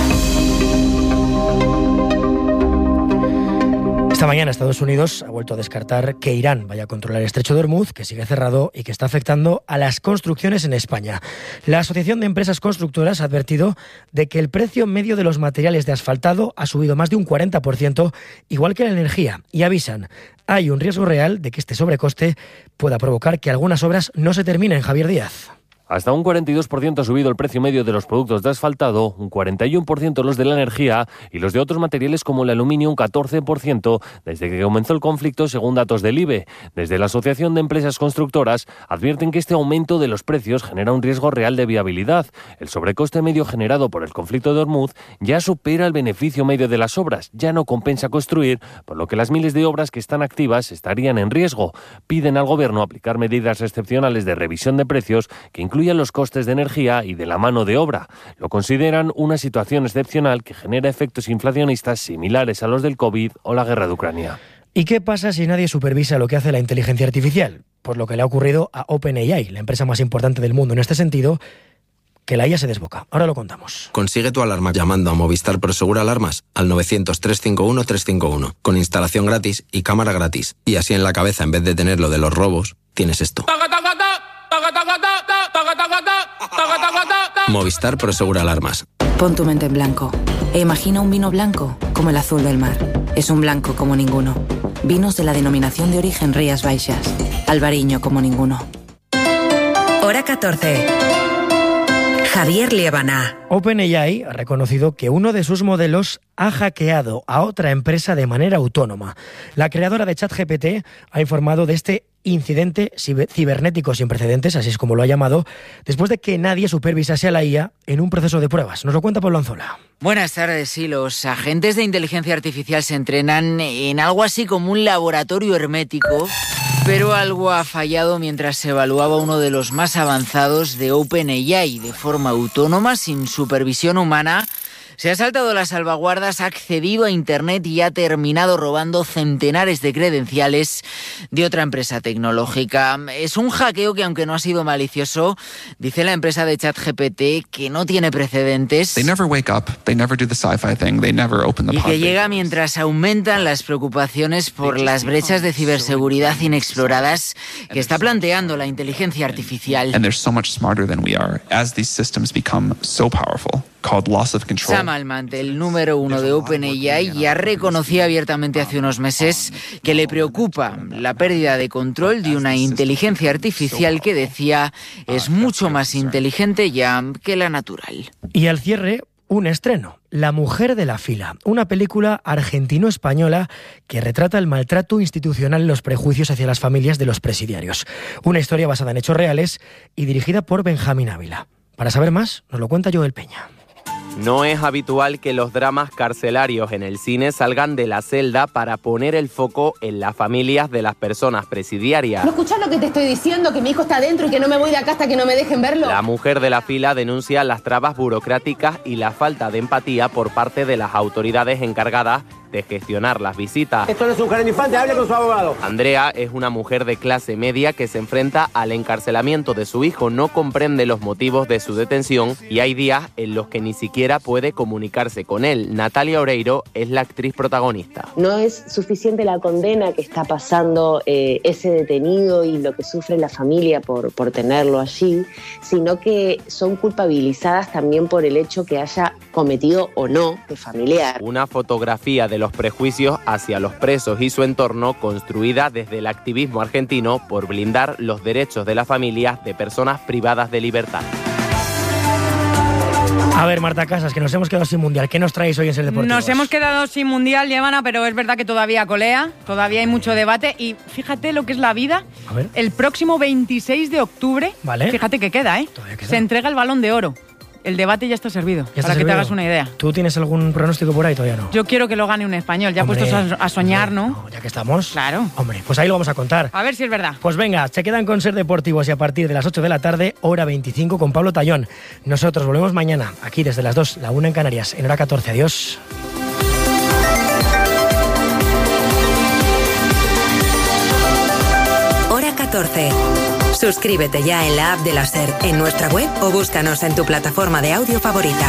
Esta mañana Estados Unidos ha vuelto a descartar que Irán vaya a controlar el estrecho de Hormuz, que sigue cerrado y que está afectando a las construcciones en España. La Asociación de Empresas Constructoras ha advertido de que el precio medio de los materiales de asfaltado ha subido más de un cuarenta por ciento, igual que la energía, y avisan: hay un riesgo real de que este sobrecoste pueda provocar que algunas obras no se terminen. Javier Díaz. Hasta un cuarenta y dos por ciento ha subido el precio medio de los productos de asfaltado, un cuarenta y uno por ciento los de la energía y los de otros materiales como el aluminio un catorce por ciento desde que comenzó el conflicto, según datos del I B E. Desde la Asociación de Empresas Constructoras advierten que este aumento de los precios genera un riesgo real de viabilidad. El sobrecoste medio generado por el conflicto de Hormuz ya supera el beneficio medio de las obras, ya no compensa construir, por lo que las miles de obras que están activas estarían en riesgo. Piden al Gobierno aplicar medidas excepcionales de revisión de precios que incluyan los costes de energía y de la mano de obra. Lo consideran una situación excepcional que genera efectos inflacionistas similares a los del COVID o la guerra de Ucrania. ¿Y qué pasa si nadie supervisa lo que hace la inteligencia artificial? Pues lo que le ha ocurrido a OpenAI, la empresa más importante del mundo en este sentido, que la I A se desboca. Ahora lo contamos. Consigue tu alarma llamando a Movistar Prosegur Alarmas al novecientos, trescientos cincuenta y uno, trescientos cincuenta y uno, con instalación gratis y cámara gratis. Y así en la cabeza, en vez de tener lo de los robos, tienes esto. Movistar Prosegur Alarmas. Pon tu mente en blanco e imagina un vino blanco como el azul del mar. Es un blanco como ninguno. Vinos de la denominación de origen Rías Baixas. Albariño como ninguno. Hora catorce. Javier Liebana. OpenAI ha reconocido que uno de sus modelos ha hackeado a otra empresa de manera autónoma. La creadora de ChatGPT ha informado de este incidente cibernético sin precedentes, así es como lo ha llamado, después de que nadie supervisase a la I A en un proceso de pruebas. Nos lo cuenta Pablo Anzola. Buenas tardes. Sí, los agentes de inteligencia artificial se entrenan en algo así como un laboratorio hermético, pero algo ha fallado mientras se evaluaba uno de los más avanzados de OpenAI. De forma autónoma, sin supervisión humana, se ha saltado las salvaguardas, ha accedido a Internet y ha terminado robando centenares de credenciales de otra empresa tecnológica. Es un hackeo que, aunque no ha sido malicioso, dice la empresa de ChatGPT que no tiene precedentes. They never wake up, they never do the sci-fi thing, they never open the y pod que llega mientras aumentan las preocupaciones por las brechas de ciberseguridad inexploradas que está planteando la inteligencia artificial. And they're so much smarter than we are as these systems become so powerful. Called loss of control. Sam Altman, el número uno de OpenAI, ya reconocía abiertamente hace unos meses que le preocupa la pérdida de control de una inteligencia artificial que, decía, es mucho más inteligente ya que la natural. Y al cierre, un estreno, La mujer de la fila, una película argentino-española que retrata el maltrato institucional y los prejuicios hacia las familias de los presidiarios. Una historia basada en hechos reales y dirigida por Benjamín Ávila. Para saber más, nos lo cuenta Joel Peña. No es habitual que los dramas carcelarios en el cine salgan de la celda para poner el foco en las familias de las personas presidiarias. ¿No escuchás lo que te estoy diciendo? Que mi hijo está adentro y que no me voy de acá hasta que no me dejen verlo. La mujer de la fila denuncia las trabas burocráticas y la falta de empatía por parte de las autoridades encargadas de gestionar las visitas. Esto no es un jardín infante, hable con su abogado. Andrea es una mujer de clase media que se enfrenta al encarcelamiento de su hijo, no comprende los motivos de su detención y hay días en los que ni siquiera puede comunicarse con él. Natalia Oreiro es la actriz protagonista. No es suficiente la condena que está pasando eh, ese detenido y lo que sufre la familia por, por tenerlo allí, sino que son culpabilizadas también por el hecho que haya cometido o no de familiar. Una fotografía de los prejuicios hacia los presos y su entorno construida desde el activismo argentino por blindar los derechos de las familias de personas privadas de libertad. A ver, Marta Casas, que nos hemos quedado sin Mundial. ¿Qué nos traéis hoy en Ser Deportivos? Nos hemos quedado sin Mundial, Llévana, pero es verdad que todavía colea, todavía hay mucho debate y fíjate lo que es la vida. A ver. El próximo veintiséis de octubre, vale. Fíjate que queda, ¿eh? Todavía queda. Se entrega el Balón de Oro. El debate ya está servido, ¿Ya está para servido? que te hagas una idea. ¿Tú tienes algún pronóstico por ahí? Todavía no. Yo quiero que lo gane un español, ya Hombre, puestos a, a soñar, hombre, ¿no? ¿no? Ya que estamos. Claro. Hombre, pues ahí lo vamos a contar. A ver si es verdad. Pues venga, se quedan con Ser Deportivos y a partir de las ocho de la tarde, hora veinticinco, con Pablo Tallón. Nosotros volvemos mañana, aquí desde las dos, la una en Canarias, en hora catorce. Adiós. Hora catorce. Suscríbete ya en la app de la SER, en nuestra web o búscanos en tu plataforma de audio favorita.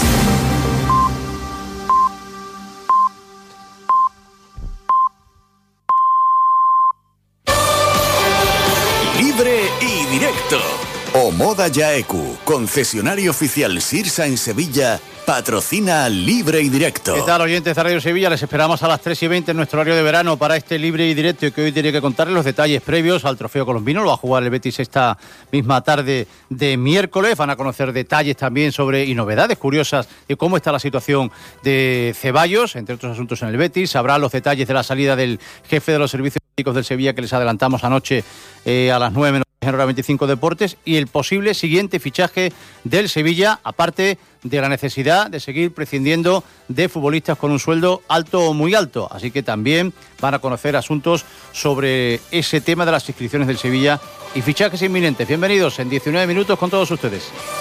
Libre y directo. Omoda Yaeku, concesionario oficial Sirsa en Sevilla, patrocina Libre y Directo. ¿Qué tal, oyentes de Radio Sevilla? Les esperamos a las tres y veinte en nuestro horario de verano para este Libre y Directo y que hoy tiene que contarles los detalles previos al Trofeo Colombino. Lo va a jugar el Betis esta misma tarde de miércoles. Van a conocer detalles también sobre y novedades curiosas de cómo está la situación de Ceballos, entre otros asuntos en el Betis. Sabrá los detalles de la salida del jefe de los servicios médicos del Sevilla que les adelantamos anoche eh, a las nueve menos en hora veinticinco Deportes y el posible siguiente fichaje del Sevilla, aparte de la necesidad de seguir prescindiendo de futbolistas con un sueldo alto o muy alto. Así que también van a conocer asuntos sobre ese tema de las inscripciones del Sevilla y fichajes inminentes. Bienvenidos en diecinueve minutos con todos ustedes.